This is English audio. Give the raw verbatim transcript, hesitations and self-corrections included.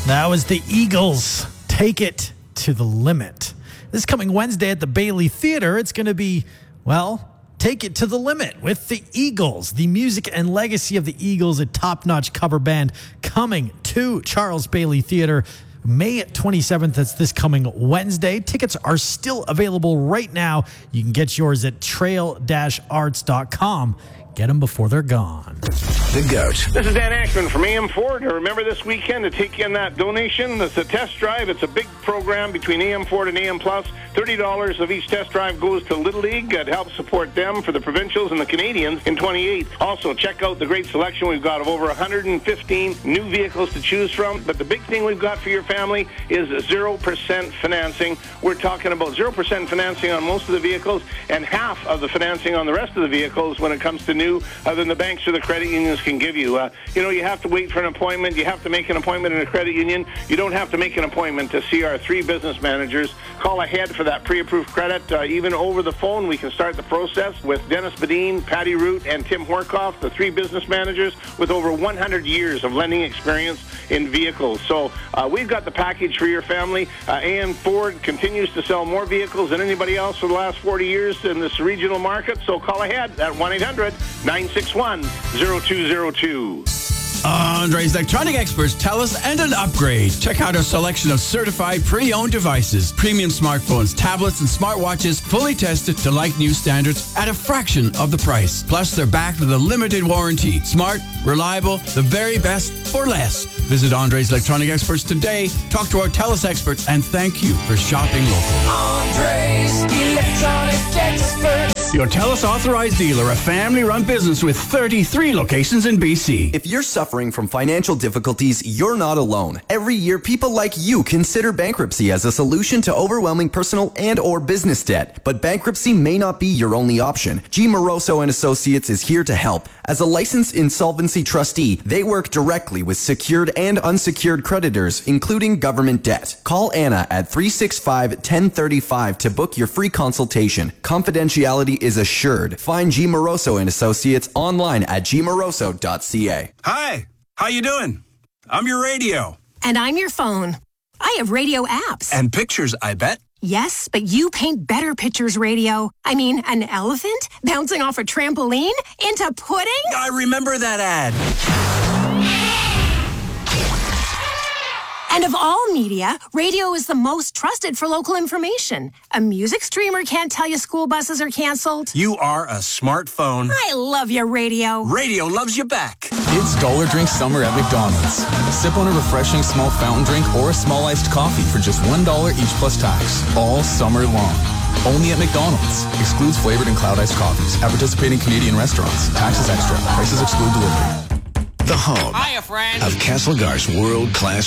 That was the Eagles. Take it to the limit. This coming Wednesday at the Bailey Theater, it's going to be, well, take it to the limit with the Eagles. The music and legacy of the Eagles, a top-notch cover band, coming to Charles Bailey Theater May twenty-seventh. That's this coming Wednesday. Tickets are still available right now. You can get yours at trail dash arts dot com. Get them before they're gone. The GOAT. This is Dan Ashman from A M Ford. Remember this weekend to take in that donation. It's a test drive. It's a big program between A M Ford and A M Plus. thirty dollars of each test drive goes to Little League. It helps support them for the provincials and the Canadians in twenty-eight. Also, check out the great selection we've got of over one hundred fifteen new vehicles to choose from. But the big thing we've got for your family is zero percent financing. We're talking about zero percent financing on most of the vehicles and half of the financing on the rest of the vehicles when it comes to new other than the banks or the credit unions can give you. Uh, you know, you have to wait for an appointment. You have to make an appointment in a credit union. You don't have to make an appointment to see our three business managers. Call ahead for that pre-approved credit. Uh, even over the phone, we can start the process with Dennis Badine, Patty Root, and Tim Horkoff, the three business managers with over one hundred years of lending experience in vehicles. So uh, we've got the package for your family. Uh, A M Ford continues to sell more vehicles than anybody else for the last forty years in this regional market. So call ahead at one eight hundred nine six one zero two zero two. Andre's Electronic Experts tell us and an upgrade. Check out our selection of certified pre-owned devices, premium smartphones, tablets, and smartwatches, fully tested to like new standards at a fraction of the price. Plus, they're backed with a limited warranty. Smart, reliable, the very best for less. Visit Andre's Electronic Experts today. Talk to our TELUS experts, and thank you for shopping local. Andre's Electronic Experts. Your TELUS authorized dealer, a family-run business with thirty-three locations in B C. If you're suffering from financial difficulties, you're not alone. Every year, people like you consider bankruptcy as a solution to overwhelming personal and or business debt. But bankruptcy may not be your only option. G. Moroso and Associates is here to help. As a licensed insolvency trustee, they work directly with secured and unsecured creditors, including government debt. Call Anna at three six five, one zero three five to book your free consultation. Confidentiality is assured. Find G. Moroso and Associates online at g moroso dot c a. Hi, how you doing? I'm your radio. And I'm your phone. I have radio apps. And pictures, I bet. Yes, but you paint better pictures, radio. I mean, an elephant bouncing off a trampoline into pudding? I remember that ad. And of all media, radio is the most trusted for local information. A music streamer can't tell you school buses are canceled. You are a smartphone. I love your radio. Radio loves you back. It's Dollar Drink Summer at McDonald's. Sip on a refreshing small fountain drink or a small iced coffee for just one dollar each plus tax, all summer long. Only at McDonald's. Excludes flavored and cloud iced coffees at participating Canadian restaurants. Taxes extra. Prices exclude delivery. The home Hiya, friend. of Castlegar's world-class